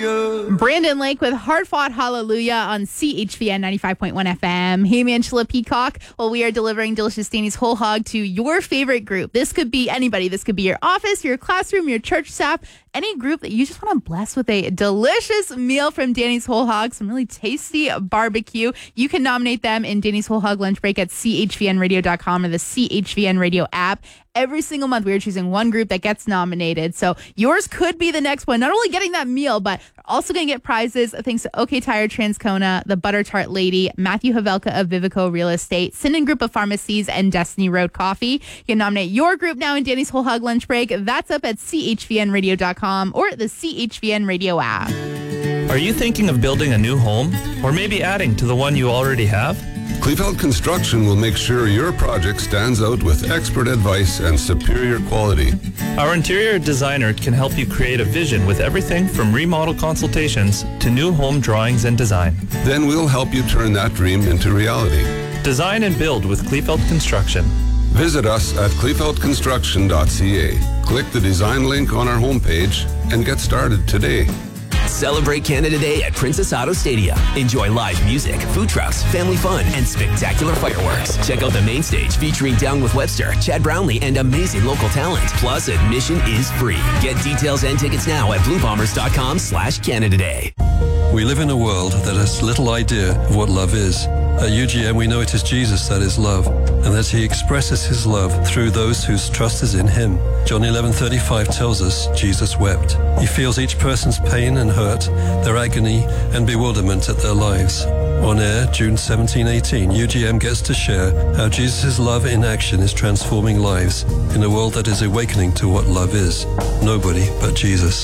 hallelujah. Brandon Lake with Hard Fought Hallelujah on CHVN 95.1 FM. Hey, Angela Peacock. Well, we are delivering Delicious Danny's Whole Hog to your favorite group. This could be anybody. This could be your office, your classroom, your church staff, any group that you just want to bless with a delicious meal from Danny's Whole Hog, some really tasty barbecue. You can nominate them in Danny's Whole Hog lunch break at chvnradio.com or the CHVN Radio app. Every single month, we are choosing one group that gets nominated. So yours could be the next one. Not only getting that meal, but they're also going to get prizes thanks to OK Tire Transcona, the Butter Tart Lady, Matthew Havelka of Vivico Real Estate, Sinden Group of Pharmacies, and Destiny Road Coffee. You can nominate your group now in Danny's Whole Hog Lunch Break. That's up at chvnradio.com or the CHVN Radio app. Are you thinking of building a new home or maybe adding to the one you already have? Kleefeld Construction will make sure your project stands out with expert advice and superior quality. Our interior designer can help you create a vision with everything from remodel consultations to new home drawings and design. Then we'll help you turn that dream into reality. Design and build with Kleefeld Construction. Visit us at kleefeldconstruction.ca. Click the design link on our homepage and get started today. Celebrate Canada Day at Princess Auto Stadium. Enjoy live music, food trucks, family fun, and spectacular fireworks. Check out the main stage featuring Down with Webster, Chad Brownlee, and amazing local talent. Plus, admission is free. Get details and tickets now at bluebombers.com/Canada Day. We live in a world that has little idea of what love is. At UGM, we know it is Jesus that is love, and that he expresses his love through those whose trust is in him. John 11:35 tells us Jesus wept. He feels each person's pain and hurt, their agony and bewilderment at their lives. On air, June 17-18, UGM gets to share how Jesus' love in action is transforming lives in a world that is awakening to what love is. Nobody but Jesus.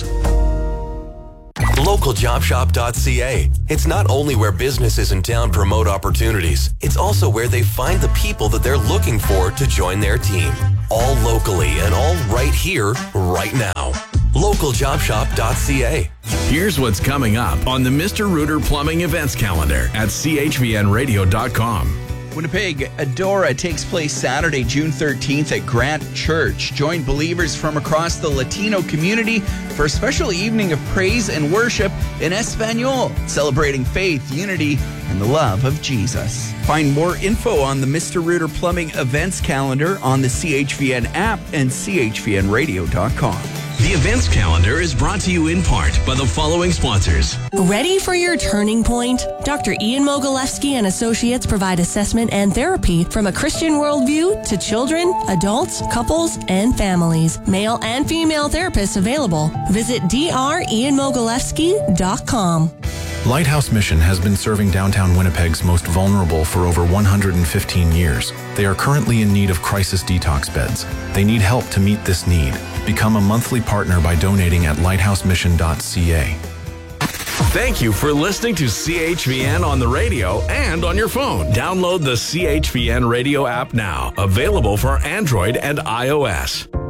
LocalJobShop.ca. It's not only where businesses in town promote opportunities, it's also where they find the people that they're looking for to join their team. All locally and all right here, right now. LocalJobShop.ca. Here's what's coming up on the Mr. Rooter Plumbing Events Calendar at chvnradio.com. Winnipeg Adora takes place Saturday, June 13th at Grant Church. Join believers from across the Latino community for a special evening of praise and worship in Espanol, celebrating faith, unity, and the love of Jesus. Find more info on the Mr. Rooter Plumbing Events Calendar on the CHVN app and chvnradio.com. The events calendar is brought to you in part by the following sponsors. Ready for your turning point? Dr. Ian Mogilewski and Associates provide assessment and therapy from a Christian worldview to children, adults, couples, and families. Male and female therapists available. Visit drianmogilewski.com. Lighthouse Mission has been serving downtown Winnipeg's most vulnerable for over 115 years. They are currently in need of crisis detox beds. They need help to meet this need. Become a monthly partner by donating at lighthousemission.ca. Thank you for listening to CHVN on the radio and on your phone. Download the CHVN radio app now. Available for Android and iOS.